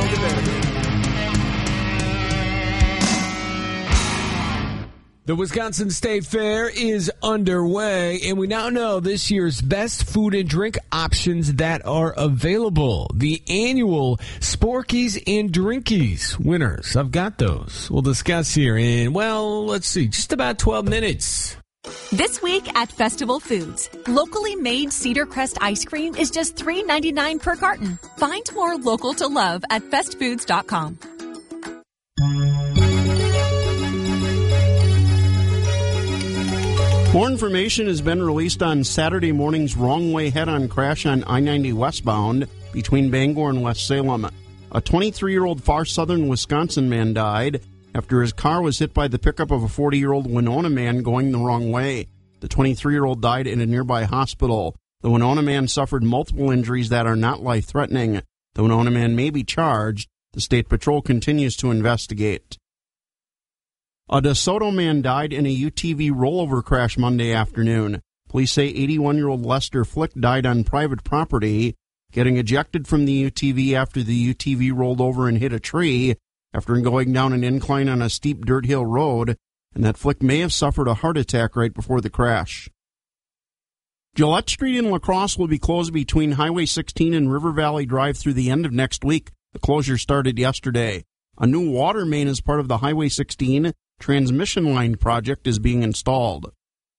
you better. The Wisconsin State Fair is underway, and we now know this year's best food and drink options that are available. The annual Sporkies and Drinkies winners. I've got those. We'll discuss here in, let's see, just about 12 minutes. This week at Festival Foods, locally made Cedar Crest ice cream is just $3.99 per carton. Find more local to love at festfoods.com. More information has been released on Saturday morning's wrong-way head-on crash on I-90 westbound between Bangor and West Salem. A 23-year-old far southern Wisconsin man died after his car was hit by the pickup of a 40-year-old Winona man going the wrong way. The 23-year-old died in a nearby hospital. The Winona man suffered multiple injuries that are not life-threatening. The Winona man may be charged. The State Patrol continues to investigate. A DeSoto man died in a UTV rollover crash Monday afternoon. Police say 81-year-old Lester Flick died on private property, getting ejected from the UTV after the UTV rolled over and hit a tree after going down an incline on a steep dirt hill road, and that Flick may have suffered a heart attack right before the crash. Gillette Street in La Crosse will be closed between Highway 16 and River Valley Drive through the end of next week. The closure started yesterday. A new water main as part of the Highway 16 transmission line project is being installed.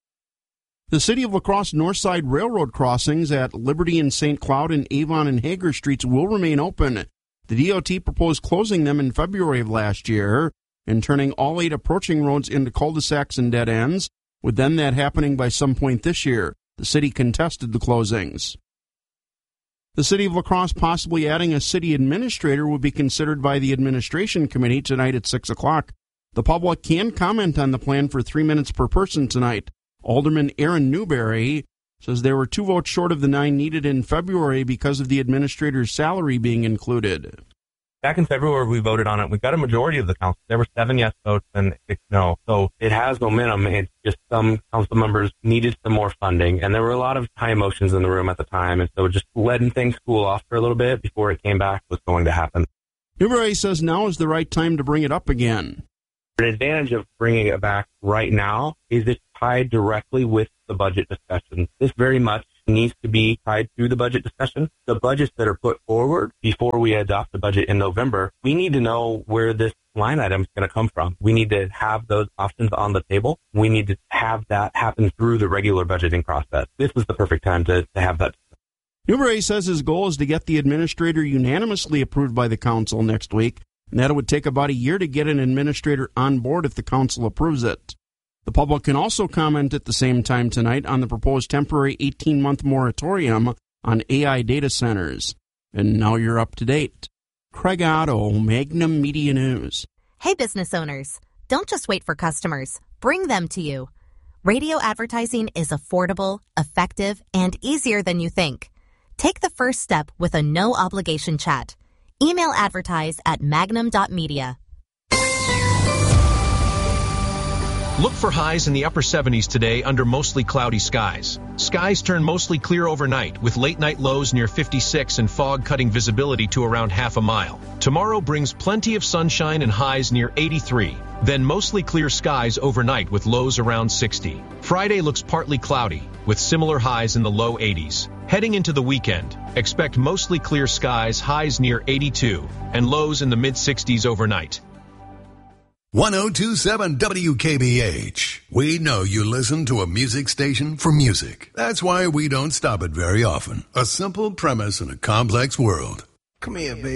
The City of La Crosse Northside Railroad crossings at Liberty and St. Cloud and Avon and Hager Streets will remain open. The DOT proposed closing them in February of last year and turning all 8 approaching roads into cul-de-sacs and dead ends, with then that happening by some point this year. The city contested the closings. The City of La Crosse possibly adding a city administrator will be considered by the Administration Committee tonight at 6 o'clock. The public can comment on the plan for 3 minutes per person tonight. Alderman Aaron Newberry says there were 2 votes short of the 9 needed in February because of the administrator's salary being included. Back in February, we voted on it. We got a majority of the council. There were 7 yes votes and 6 no. So it has momentum. It's just some council members needed some more funding, and there were a lot of high emotions in the room at the time. And so just letting things cool off for a little bit before it came back was going to happen. Newberry says now is the right time to bring it up again. An advantage of bringing it back right now is it's tied directly with the budget discussion. This very much needs to be tied through the budget discussion. The budgets that are put forward before we adopt the budget in November, we need to know where this line item is going to come from. We need to have those options on the table. We need to have that happen through the regular budgeting process. This was the perfect time to have that. Newberry says his goal is to get the administrator unanimously approved by the council next week, and that it would take about a year to get an administrator on board if the council approves it. The public can also comment at the same time tonight on the proposed temporary 18-month moratorium on AI data centers. And now you're up to date. Craig Otto, Magnum Media News. Hey, business owners, don't just wait for customers. Bring them to you. Radio advertising is affordable, effective, and easier than you think. Take the first step with a no-obligation chat. Email advertise at magnum.media. Look for highs in the upper 70s today under mostly cloudy skies. Skies turn mostly clear overnight, with late-night lows near 56 and fog cutting visibility to around half a mile. Tomorrow brings plenty of sunshine and highs near 83. Then mostly clear skies overnight with lows around 60. Friday looks partly cloudy, with similar highs in the low 80s. Heading into the weekend, expect mostly clear skies, highs near 82, and lows in the mid-60s overnight. 1027 WKBH. We know you listen to a music station for music. That's why we don't stop it very often. A simple premise in a complex world. Come here, baby.